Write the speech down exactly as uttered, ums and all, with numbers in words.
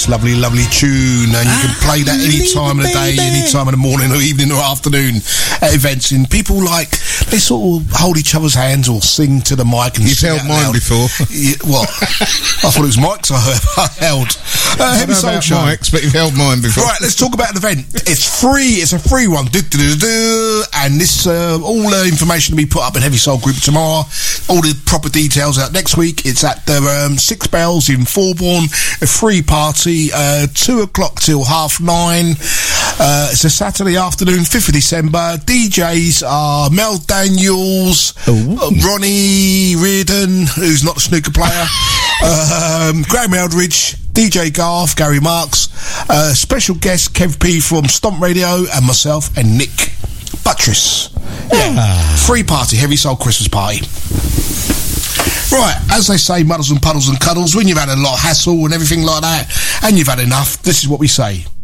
this lovely, lovely tune, and you can play that any time of the day, any time of the morning or evening or afternoon at events. And people like, they sort of hold each other's hands or sing to the mic. And you've held mine loud. before. Yeah, what? I thought it was Mike's I, heard, I held. Uh, Heavy Soul Show. Mike's, but you've held mine before. Right, let's talk about an event. It's free. It's a free one. Do, do, do, do. And this, uh, all the information will be put up in Heavy Soul Group tomorrow. All the proper details out next week. It's at the um, Six Bells in Fulbourn. A free party, uh, two o'clock till half nine. Uh, it's a Saturday afternoon, fifth of December. D Js are Mel Daniels, uh, Ronnie Reardon, who's not the snooker player, um, Graham Eldridge, D J Garth, Gary Marks, uh, special guest Kev P from Stomp Radio, and myself and Nick Buttress. Yeah, ah. Free party, Heavy Soul Christmas party. Right, as they say, muddles and puddles and cuddles, when you've had a lot of hassle and everything like that, and you've had enough, this is what we say.